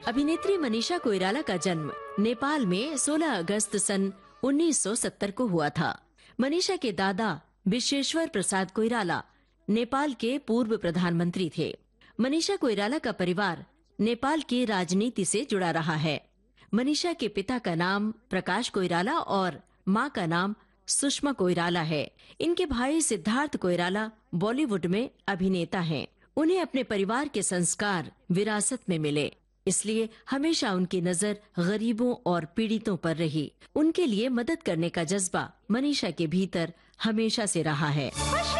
अभिनेत्री मनीषा कोइराला का जन्म नेपाल में 16 अगस्त सन 1970 को हुआ था। मनीषा के दादा विश्वेश्वर प्रसाद कोइराला नेपाल के पूर्व प्रधानमंत्री थे। मनीषा कोइराला का परिवार नेपाल की राजनीति से जुड़ा रहा है। मनीषा के पिता का नाम प्रकाश कोइराला और मां का नाम सुषमा कोइराला है। इनके भाई सिद्धार्थ कोइराला बॉलीवुड में अभिनेता हैं। उन्हें अपने परिवार के संस्कार विरासत में मिले, इसलिए हमेशा उनकी नजर गरीबों और पीड़ितों पर रही। उनके लिए मदद करने का जज्बा मनीषा के भीतर हमेशा से रहा है।